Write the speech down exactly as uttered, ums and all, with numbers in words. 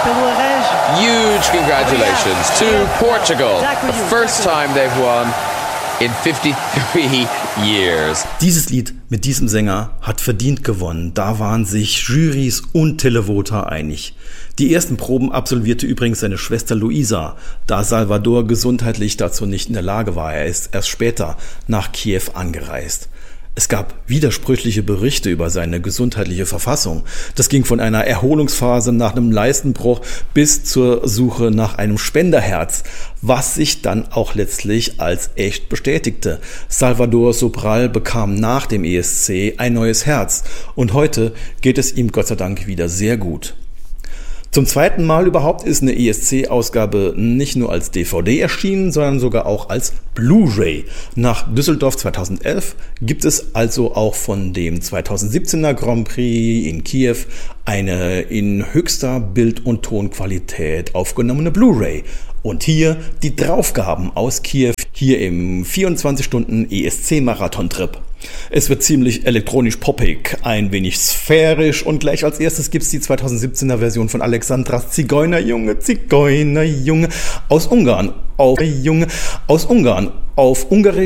Huge congratulations to Portugal. The first time they've won in fifty-three years. Dieses Lied mit diesem Sänger hat verdient gewonnen. Da waren sich Jurys und Televoter einig. Die ersten Proben absolvierte übrigens seine Schwester Luisa, da Salvador gesundheitlich dazu nicht in der Lage war. Er ist erst später nach Kiew angereist. Es gab widersprüchliche Berichte über seine gesundheitliche Verfassung. Das ging von einer Erholungsphase nach einem Leistenbruch bis zur Suche nach einem Spenderherz, was sich dann auch letztlich als echt bestätigte. Salvador Sobral bekam nach dem E S C ein neues Herz und heute geht es ihm Gott sei Dank wieder sehr gut. Zum zweiten Mal überhaupt ist eine E S C-Ausgabe nicht nur als D V D erschienen, sondern sogar auch als Blu-ray. Nach Düsseldorf zweitausendelf gibt es also auch von dem zweitausendsiebzehner Grand Prix in Kiew eine in höchster Bild- und Tonqualität aufgenommene Blu-ray. Und hier die Draufgaben aus Kiew, hier im vierundzwanzig Stunden E S C-Marathon-Trip. Es wird ziemlich elektronisch-poppig, ein wenig sphärisch und gleich als erstes gibt's die zweitausendsiebzehner Version von Alexandras Zigeunerjunge, Zigeunerjunge aus Ungarn, auf Junge aus Ungarn, auf Ungarisch.